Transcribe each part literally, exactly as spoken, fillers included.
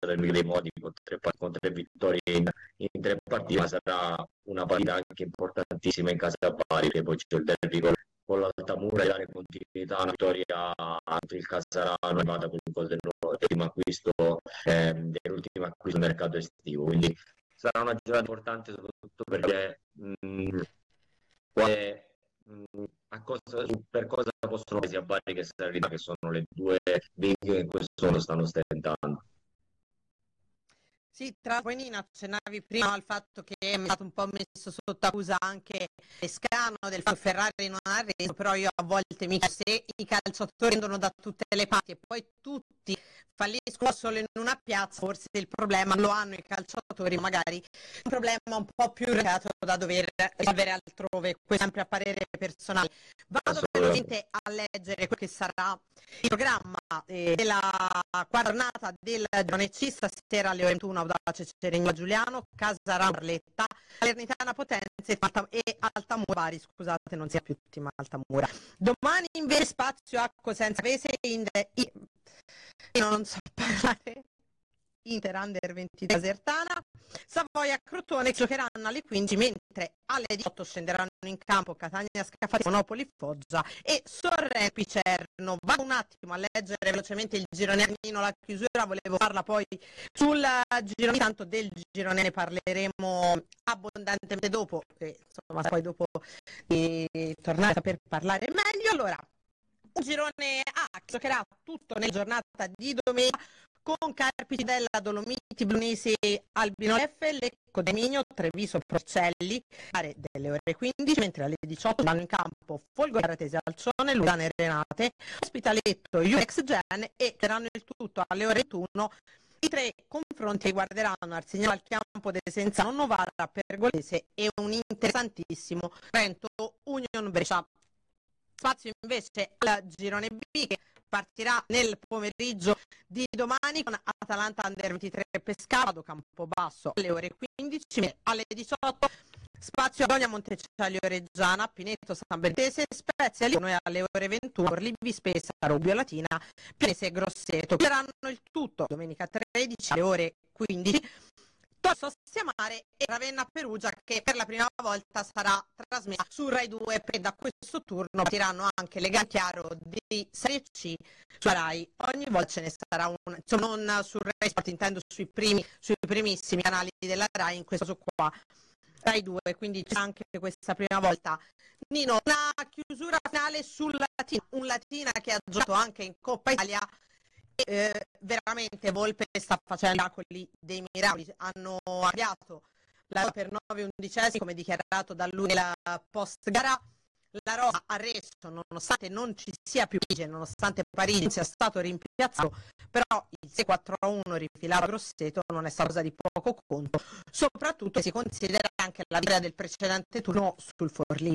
nel migliore dei modi con tre, con tre vittorie in, in tre partite, ma sarà una partita anche importantissima in casa a Bari, che poi c'è il derby con, con l'Altamura, e dare continuità a una vittoria contro il Casarano è vada con il gol dell'ultimo acquisto, eh, dell'ultimo acquisto del mercato estivo, quindi sarà una giornata importante soprattutto perché mh, quale, mh, a cosa, per cosa possono presi a Bari che Salernitana, che sono le due big che in questo momento stanno stentando. Sì, tra l'altro Nina accennavi prima al fatto che è stato un po' messo sotto accusa anche Escano del fatto che Ferrari non ha reso, però io a volte mi chiedo se i calciatori rendono da tutte le parti e poi tutti falliscono solo in una piazza, forse il problema lo hanno i calciatori, magari un problema un po' più legato da dover risolvere altrove, questo sempre a parere personale. Vado velocemente a leggere quello che sarà il programma eh, della quarta giornata del girone C, stasera alle ore ventuno Audace Cerigno Giuliano, Casarano Barletta, Salernitana Potenza Alta, e Altamura Bari, scusate non sia più Team Altamura. Domani invece spazio a Cosenza Vese, in, in, io non so parlare, Inter Under ventitré Casertana, Savoia Crotone giocheranno alle quindici, mentre alle diciotto scenderanno in campo Catania Scafati, Monopoli Foggia e Sorrento Picerno. Vado un attimo a leggere velocemente il girone, la chiusura volevo farla poi sul girone, tanto del girone ne parleremo abbondantemente dopo, e insomma poi dopo di tornare per parlare meglio. Allora, un girone A che giocherà tutto nella giornata di domenica con Carpi della Dolomiti, Brunesi, Albino F, Lecco Deminio, Treviso Porcelli, aree delle ore quindici, mentre alle diciotto vanno in campo Folgore Aratese Alcione, Lugano e Renate, Ospitaletto, Unex Gen, e terranno il tutto alle ore ventuno. I tre confronti riguarderanno Arsignano al campo del Senzano, Novara, Pergolese e un interessantissimo Trento Union Brescia. Spazio invece al girone B che partirà nel pomeriggio di domani con Atalanta Under ventitré Pescara, Campobasso alle ore quindici, alle diciotto spazio a Bologna Montecellio Reggiana, Pineto San Bernese, Spezia Lione alle ore ventuno, Orlibi Spesa, Rubbio Latina, Pienese e Grosseto. Chiuderanno il tutto domenica tredici alle ore quindici. Torso Siamare e Ravenna Perugia, che per la prima volta sarà trasmessa su Rai due, e da questo turno partiranno anche le gare chiaro di Serie C sulla Rai. Ogni volta ce ne sarà una, insomma non su Rai Sport, intendo sui primi, sui primissimi canali della Rai, in questo caso qua Rai due, quindi c'è anche questa prima volta. Nino, una chiusura finale sul Latina, un Latina che ha giocato anche in Coppa Italia. Eh, veramente Volpe sta facendo miracoli dei miracoli, hanno avviato la per nove undicesimi come dichiarato da lui nella post gara. La Roma ha reso, nonostante non ci sia più Parigi, nonostante Parigi sia stato rimpiazzato, però il sei quattro a uno rifilato a Grosseto non è stata cosa di poco conto, soprattutto se si considera anche la vittoria del precedente turno sul Forlì.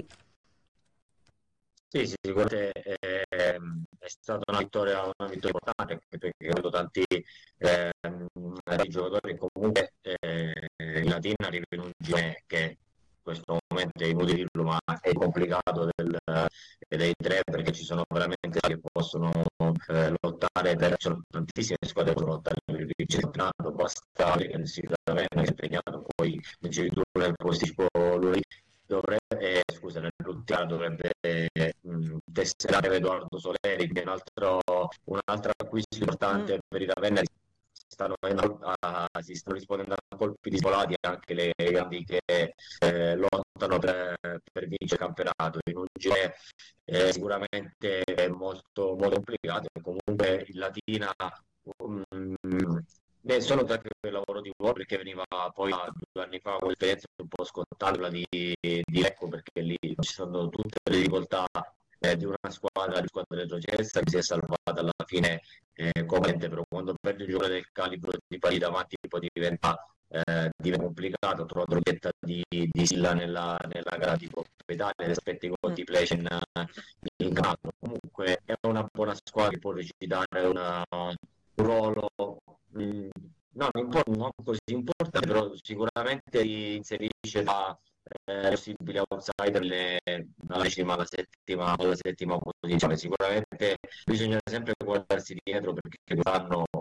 Sì, sì, sicuramente è, è stata una vittoria, una vittoria importante, anche perché credo tanti, eh, tanti giocatori comunque eh, in Latina arrivano in un girone che in questo momento è inutile dirlo, ma è complicato del, dei tre, perché ci sono veramente che possono eh, lottare per, ci sono tantissime squadre che possono lottare per il campionato, basta che si è impegnato, poi dicevi tu nel posticipo lui dovrebbe, eh, scusa, nell'ultima dovrebbe mh, tesserare Edoardo Soleri, che è un altro, un altro acquisto importante mm. per i Ravenna. Stanno, a, si stanno rispondendo a colpi di svolati anche le grandi che eh, lottano per, per vincere il campionato in un girone eh, sicuramente molto, molto complicato. Comunque il Latina um, Beh, sono anche per il lavoro di Wolf, perché veniva poi due anni fa con l'esperienza un po' scontata, quella di, di Lecco, perché lì ci sono tutte le difficoltà eh, di una squadra, di squadra retrocessa che si è salvata alla fine eh, commente, però quando perdi un giocatore del calibro di Parì davanti poi diventa, eh, diventa complicato. Ho trovato l'obietta di, di Silla nella, nella gara di Coppa Italia, ed aspetti con di Play in, in campo. Comunque è una buona squadra che può recitare una, un ruolo mh, no, import- non così importante, però sicuramente inserisce da eh, possibili outsider le, dalla decima alla settima, alla settima posizione. Sicuramente bisogna sempre guardarsi dietro, perché quest'anno